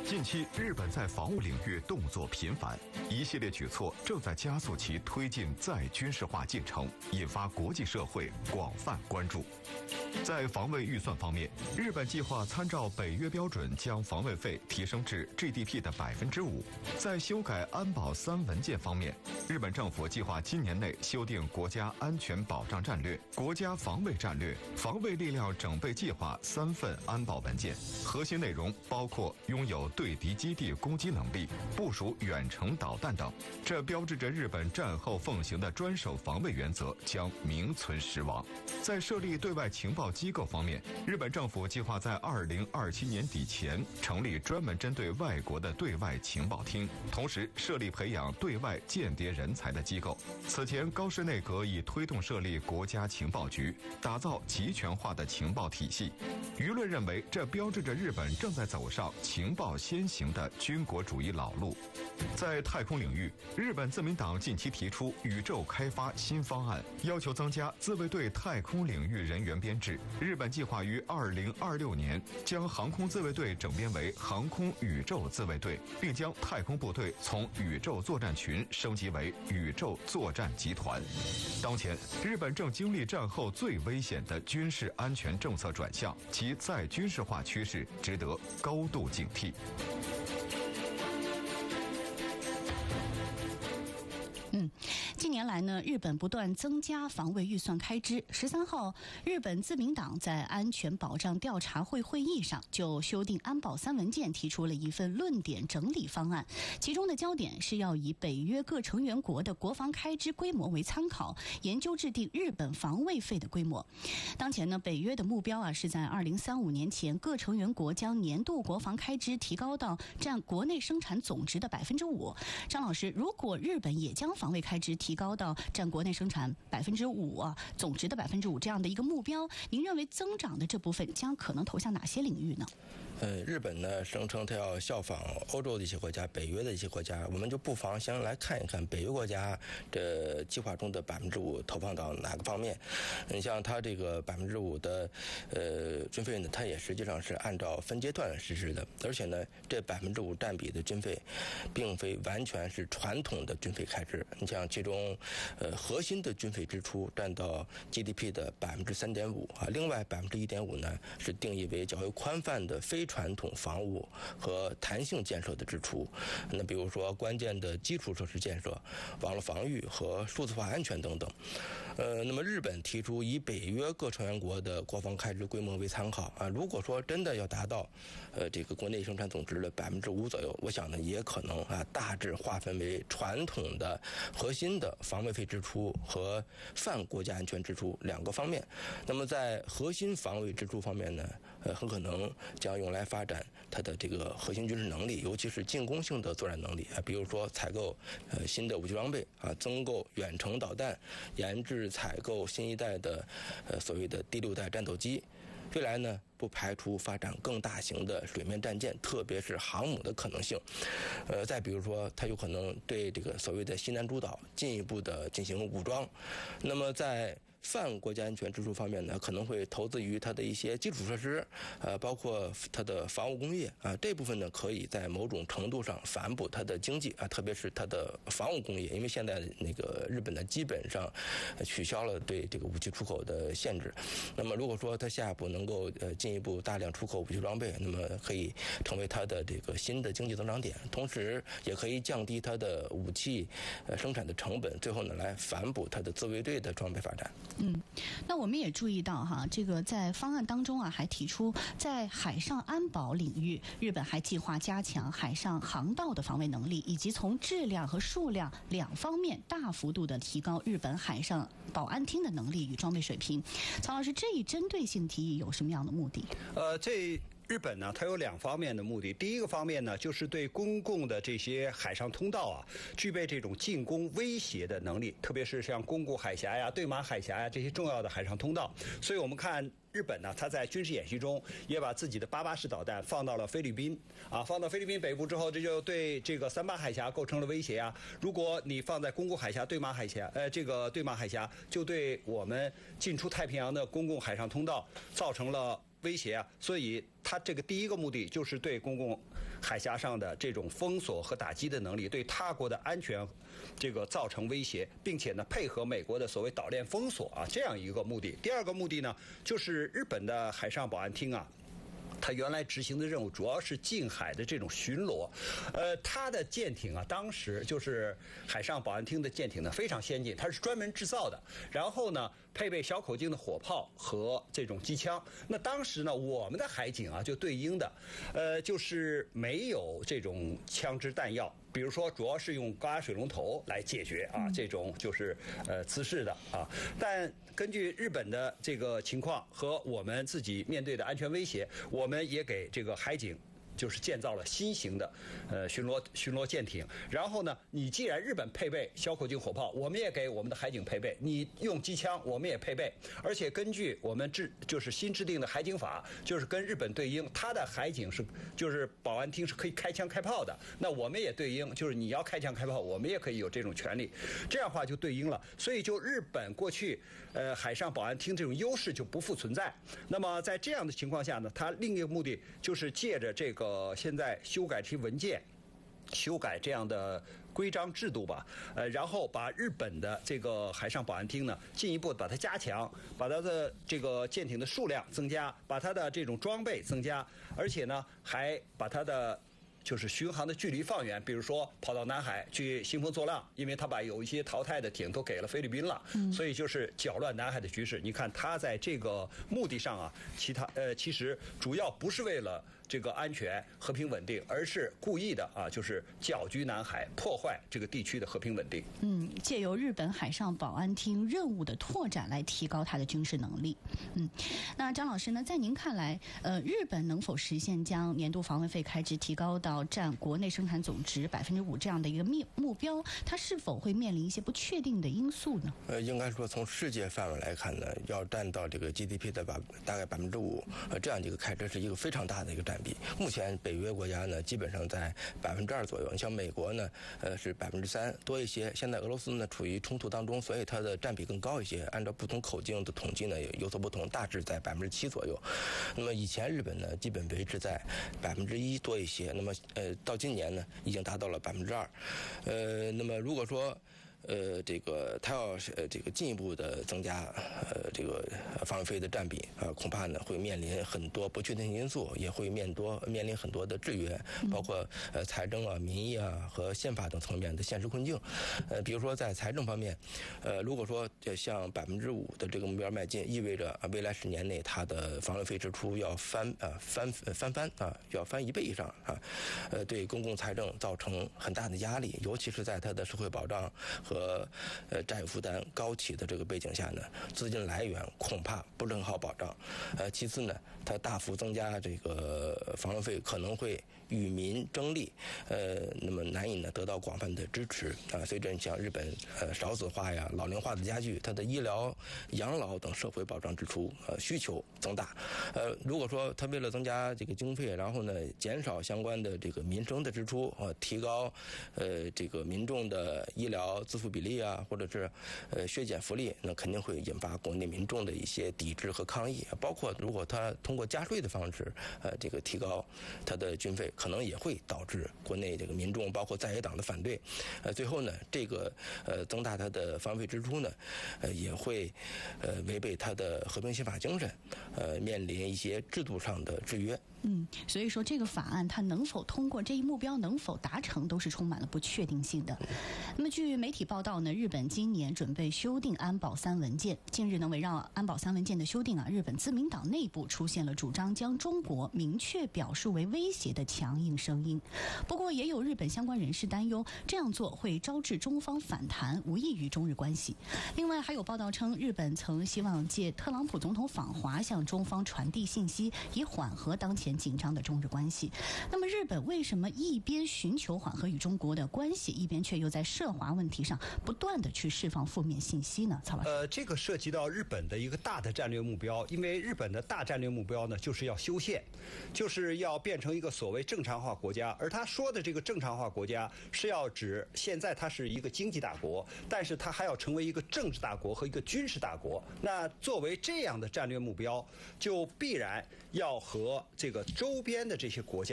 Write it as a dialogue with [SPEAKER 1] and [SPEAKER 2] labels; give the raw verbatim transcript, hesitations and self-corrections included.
[SPEAKER 1] 近期，日本在防务领域动作频繁，一系列举措正在加速其推进再军事化进程，引发国际社会广泛关注。在防卫预算方面，日本计划参照北约标准，将防卫费提升至 G D P 的百分之五。在修改安保三文件方面，日本政府计划今年内修订国家安全保障战略、国家防卫战略、防卫力量整备计划三份安保文件，核心内容包括拥有对敌基地攻击能力、部署远程导弹等。这标志着日本战后奉行的专守防卫原则将名存实亡。在设立对外情报机构方面，日本政府计划在二零二七年底前成立专门针对外国的对外情报厅，同时设立培养对外间谍人才的机构。此前，高市内阁已推动设立国家情报局，打造集权化的情报体系。舆论认为，这标志着日本正在走上情报先行的军国主义老路。在太空领域，日本自民党近期提出宇宙开发新方案，要求增加自卫队太空领域人员编制。日本计划于二零二六年将航空自卫队整编为航空宇宙自卫队，并将太空部队从宇宙作战群升级为宇宙作战集团。当前，日本正经历战后最危险的军事安全政策转向，其再军事化趋势值得高度警惕。
[SPEAKER 2] 嗯，近年来呢，日本不断增加防卫预算开支。十三号，日本自民党在安全保障调查会会议上就修订安保三文件提出了一份论点整理方案，其中的焦点是要以北约各成员国的国防开支规模为参考，研究制定日本防卫费的规模。当前呢，北约的目标啊是在二零三五年前，各成员国将年度国防开支提高到占国内生产总值的百分之五。张老师，如果日本也将防卫开支提高到占国内生产百分之五啊总值的百分之五这样的一个目标，您认为增长的这部分将可能投向哪些领域呢？
[SPEAKER 3] 呃，日本呢声称它要效仿欧洲的一些国家、北约的一些国家，我们就不妨先来看一看北约国家这计划中的百分之五投放到哪个方面。你像它这个百分之五的呃军费呢，它也实际上是按照分阶段实施的，而且呢，这百分之五占比的军费，并非完全是传统的军费开支。你像其中，呃，核心的军费支出占到 G D P 的百分之三点五啊，另外百分之一点五呢是定义为较为宽泛的非传统防务和弹性建设的支出。那比如说关键的基础设施建设、网络防御和数字化安全等等。呃，那么日本提出以北约各成员国的国防开支规模为参考啊，如果说真的要达到，呃，这个国内生产总值的百分之五左右，我想呢也可能啊大致划分为传统的核心的防卫费支出和泛国家安全支出两个方面。那么在核心防卫支出方面呢，呃，很可能将用来发展它的这个核心军事能力，尤其是进攻性的作战能力啊，比如说采购呃新的武器装备啊，增购远程导弹，研制采购新一代的呃所谓的第六代战斗机。未来呢，不排除发展更大型的水面战舰，特别是航母的可能性。呃，再比如说，它有可能对这个所谓的西南诸岛进一步的进行武装。那么在泛国家安全支出方面呢，可能会投资于它的一些基础设施，呃，包括它的防务工业啊，这部分呢可以在某种程度上反哺它的经济啊，特别是它的防务工业，因为现在那个日本呢基本上取消了对这个武器出口的限制。那么如果说它下一步能够呃进一步大量出口武器装备，那么可以成为它的这个新的经济增长点，同时也可以降低它的武器呃生产的成本，最后呢来反哺它的自卫队的装备发展。
[SPEAKER 2] 嗯，那我们也注意到哈，这个在方案当中啊，还提出在海上安保领域，日本还计划加强海上航道的防卫能力，以及从质量和数量两方面大幅度的提高日本海上保安厅的能力与装备水平。曹老师，这一针对性提议有什么样的目的？
[SPEAKER 4] 呃，这。日本呢，它有两方面的目的。第一个方面呢，就是对公共的这些海上通道啊，具备这种进攻威胁的能力，特别是像宫古海峡呀、对马海峡呀这些重要的海上通道。所以我们看日本呢，它在军事演习中也把自己的八八式导弹放到了菲律宾啊，放到菲律宾北部之后，这就对这个三八海峡构成了威胁啊。如果你放在宫古海峡、对马海峡，呃，这个对马海峡就对我们进出太平洋的公共海上通道造成了威胁啊，所以它这个第一个目的就是对公共海峡上的这种封锁和打击的能力，对他国的安全这个造成威胁，并且呢配合美国的所谓岛链封锁啊这样一个目的。第二个目的呢，就是日本的海上保安厅啊。他原来执行的任务主要是近海的这种巡逻，呃，他的舰艇啊，当时就是海上保安厅的舰艇呢非常先进，它是专门制造的，然后呢配备小口径的火炮和这种机枪。那当时呢，我们的海警啊就对应的，呃，就是没有这种枪支弹药。比如说，主要是用高压水龙头来解决啊，这种就是呃姿势的啊。但根据日本的这个情况和我们自己面对的安全威胁，我们也给这个海警。就是建造了新型的呃巡逻巡逻舰艇，然后呢，你既然日本配备小口径火炮，我们也给我们的海警配备；你用机枪，我们也配备。而且根据我们制就是新制定的海警法，就是跟日本对应，它的海警是就是保安厅是可以开枪开炮的，那我们也对应，就是你要开枪开炮，我们也可以有这种权利。这样的话就对应了，所以就日本过去呃海上保安厅这种优势就不复存在。那么在这样的情况下呢，它另一个目的就是借着这个。呃，现在修改这些文件，修改这样的规章制度吧，呃，然后把日本的这个海上保安厅呢，进一步把它加强，把它的这个舰艇的数量增加，把它的这种装备增加，而且呢，还把它的。就是巡航的距离放远，比如说跑到南海去兴风作浪，因为他把有一些淘汰的艇都给了菲律宾了，嗯、所以就是搅乱南海的局势。你看他在这个目的上啊，其他呃其实主要不是为了这个安全和平稳定，而是故意的啊，就是搅局南海，破坏这个地区的和平稳定。
[SPEAKER 2] 嗯，借由日本海上保安厅任务的拓展来提高它的军事能力。嗯，那张老师呢，在您看来，呃，日本能否实现将年度防卫费开支提高到占国内生产总值百分之五这样的一个目目标，它是否会面临一些不确定的因素呢？
[SPEAKER 3] 呃，应该说从世界范围来看呢，要占到这个 G D P 的百大概百分之五，呃，这样的一个开支是一个非常大的一个占比。目前北约国家呢，基本上在百分之二左右。你像美国呢，呃，是百分之三多一些。现在俄罗斯呢处于冲突当中，所以它的占比更高一些。按照不同口径的统计呢，也有所不同，大致在百分之七左右。那么以前日本呢，基本维持在百分之一多一些。那么呃。到今年呢，已经达到了百分之二，呃，那么如果说。呃，这个它要是呃这个进一步的增加呃这个防卫费的占比啊、呃，恐怕呢会面临很多不确定因素，也会面多面临很多的制约，包括呃财政啊、民意啊和宪法等层面的现实困境。呃，比如说在财政方面，呃，如果说向百分之五的这个目标迈进，意味着啊未来十年内它的防卫费支出要翻啊翻翻番啊，要翻一倍以上啊，呃，对公共财政造成很大的压力，尤其是在它的社会保障和和呃债务负担高企的这个背景下呢，资金来源恐怕不是很好保障。呃，其次呢，它大幅增加这个防卫费可能会与民争利，呃，那么难以呢得到广泛的支持啊。随着像日本呃少子化呀、老龄化的加剧，它的医疗、养老等社会保障支出呃需求增大。呃，如果说它为了增加这个经费，然后呢减少相关的这个民生的支出啊、呃，提高呃这个民众的医疗自付比例啊，或者是呃削减福利，那肯定会引发国内民众的一些抵制和抗议。包括如果他通过加税的方式，呃，这个提高他的军费，可能也会导致国内这个民众，包括在野党的反对。呃，最后呢，这个呃增大他的防卫费支出呢，呃，也会呃违背他的和平宪法精神，呃，面临一些制度上的制约。
[SPEAKER 2] 嗯，所以说这个法案它能否通过，这一目标能否达成，都是充满了不确定性的。那么据媒体报道呢，日本今年准备修订安保三文件。近日呢，围绕安保三文件的修订啊，日本自民党内部出现了主张将中国明确表述为威胁的强硬声音。不过也有日本相关人士担忧，这样做会招致中方反弹，无益于中日关系。另外还有报道称，日本曾希望借特朗普总统访华向中方传递信息，以缓和当前点紧张的中日关系。那么日本为什么一边寻求缓和与中国的关系，一边却又在涉华问题上不断的去释放负面信息呢？曹老师，
[SPEAKER 4] 呃，这个涉及到日本的一个大的战略目标，因为日本的大战略目标呢，就是要修宪，就是要变成一个所谓正常化国家。而他说的这个正常化国家，是要指现在它是一个经济大国，但是它还要成为一个政治大国和一个军事大国。那作为这样的战略目标，就必然要和这个周边的这些国家